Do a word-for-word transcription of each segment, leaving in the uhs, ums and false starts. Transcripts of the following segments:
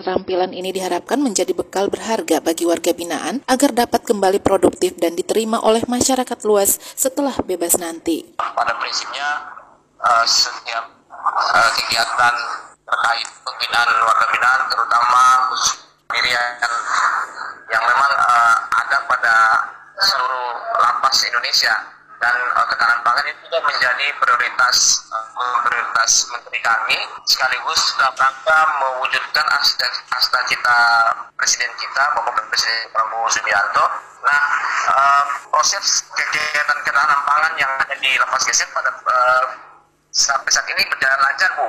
keterampilan ini diharapkan menjadi bekal berharga bagi warga binaan agar dapat kembali produktif dan diterima oleh masyarakat luas setelah bebas nanti. Pada prinsipnya uh, setiap uh, kegiatan terkait pembinaan warga binaan, terutama khusus pendirian yang memang uh, ada pada seluruh lapas Indonesia, dan uh, ketahanan pangan itu juga menjadi prioritas uh, prioritas menteri kami, sekaligus dalam rangka mewujudkan asta cita presiden kita, Bapak Presiden Prabowo Subianto. Nah, uh, proses kegiatan ketahanan pangan yang ada di Lapas Geser pada uh, sampai saat ini berjalan lancar, Bu.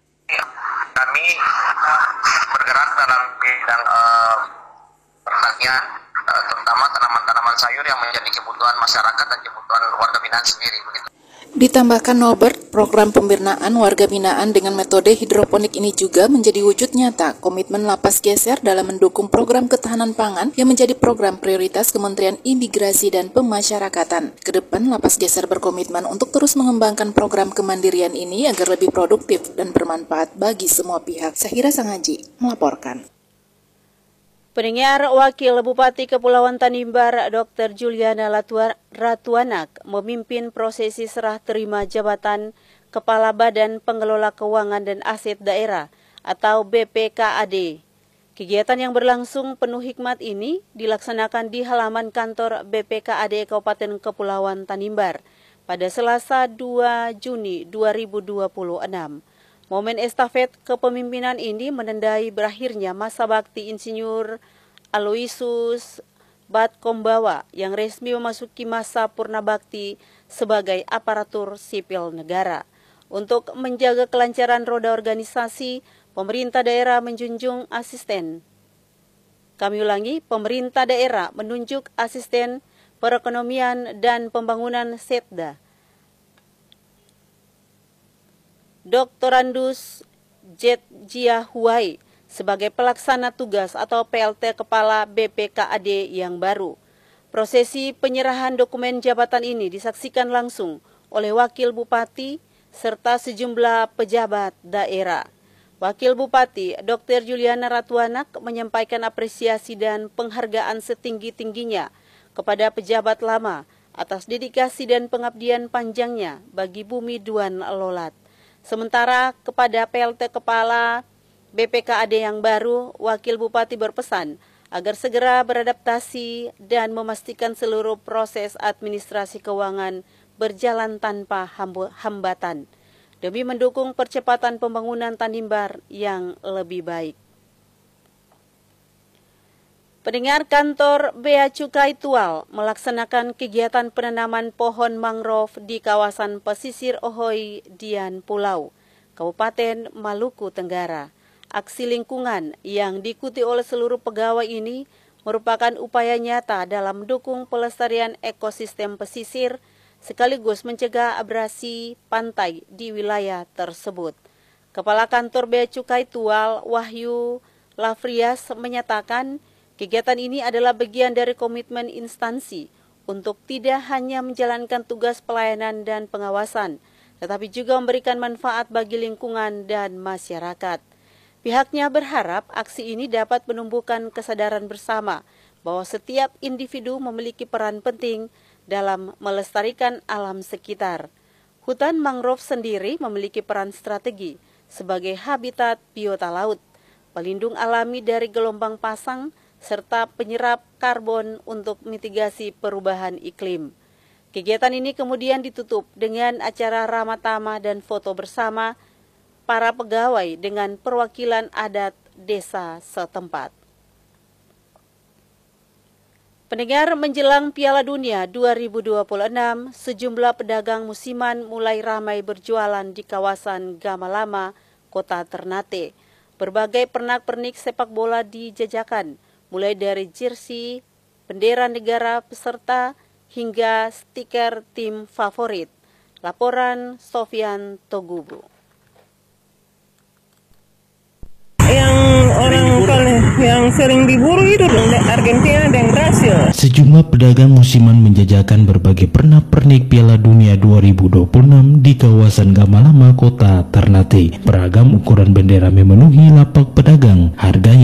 Kami uh, bergerak dalam bidang uh, pertanian, uh, terutama tanaman-tanaman sayur yang menjadi kebutuhan masyarakat dan kebutuhan warga binaan sendiri, begitu. Ditambahkan Norbert, program pembinaan warga binaan dengan metode hidroponik ini juga menjadi wujud nyata komitmen Lapas Geser dalam mendukung program ketahanan pangan yang menjadi program prioritas Kementerian Imigrasi dan Pemasyarakatan. Kedepan Lapas Geser berkomitmen untuk terus mengembangkan program kemandirian ini agar lebih produktif dan bermanfaat bagi semua pihak. Sahira Sangaji melaporkan. Pendengar, Wakil Bupati Kepulauan Tanimbar Doktor Juliana Ratuanak memimpin prosesi serah terima jabatan Kepala Badan Pengelola Keuangan dan Aset Daerah atau B P K A D. Kegiatan yang berlangsung penuh hikmat ini dilaksanakan di halaman kantor B P K A D Kabupaten Kepulauan Tanimbar pada Selasa dua Juni dua ribu dua puluh enam. Momen estafet kepemimpinan ini menandai berakhirnya masa bakti Insinyur Aloysius Batkombawa yang resmi memasuki masa purna bakti sebagai aparatur sipil negara. Untuk menjaga kelancaran roda organisasi, pemerintah daerah menjunjung asisten. Kami ulangi, pemerintah daerah menunjuk asisten perekonomian dan pembangunan Setda, Doktor Andus Jetjia Huai sebagai pelaksana tugas atau P L T Kepala B P K A D yang baru. Prosesi penyerahan dokumen jabatan ini disaksikan langsung oleh Wakil Bupati serta sejumlah pejabat daerah. Wakil Bupati Doktor Juliana Ratuanak menyampaikan apresiasi dan penghargaan setinggi-tingginya kepada pejabat lama atas dedikasi dan pengabdian panjangnya bagi Bumi Duan Lolat. Sementara kepada P L T Kepala B P K A D yang baru, Wakil Bupati berpesan agar segera beradaptasi dan memastikan seluruh proses administrasi keuangan berjalan tanpa hambatan demi mendukung percepatan pembangunan Tanimbar yang lebih baik. Pendengar, kantor Bea Cukai Tual melaksanakan kegiatan penanaman pohon mangrove di kawasan pesisir Ohoi Dian Pulau, Kabupaten Maluku Tenggara. Aksi lingkungan yang diikuti oleh seluruh pegawai ini merupakan upaya nyata dalam mendukung pelestarian ekosistem pesisir sekaligus mencegah abrasi pantai di wilayah tersebut. Kepala Kantor Bea Cukai Tual, Wahyu Lafrias, menyatakan kegiatan ini adalah bagian dari komitmen instansi untuk tidak hanya menjalankan tugas pelayanan dan pengawasan, tetapi juga memberikan manfaat bagi lingkungan dan masyarakat. Pihaknya berharap aksi ini dapat menumbuhkan kesadaran bersama bahwa setiap individu memiliki peran penting dalam melestarikan alam sekitar. Hutan mangrove sendiri memiliki peran strategi sebagai habitat biota laut, pelindung alami dari gelombang pasang, serta penyerap karbon untuk mitigasi perubahan iklim. Kegiatan ini kemudian ditutup dengan acara ramah tamah dan foto bersama para pegawai dengan perwakilan adat desa setempat. Pendengar, menjelang Piala Dunia dua ribu dua puluh enam, sejumlah pedagang musiman mulai ramai berjualan di kawasan Gamalama, Kota Ternate. Berbagai pernak-pernik sepak bola dijajakan, mulai dari jersey, bendera negara peserta, hingga stiker tim favorit. Laporan Sofian Togubu. Yang orang paling yang sering diburu itu Argentina dan Brasil. Sejumlah pedagang musiman menjajakan berbagai pernak-pernik Piala Dunia dua ribu dua puluh enam di kawasan Gamalama, Kota Ternate. Beragam ukuran bendera memenuhi lapak pedagang. Harganya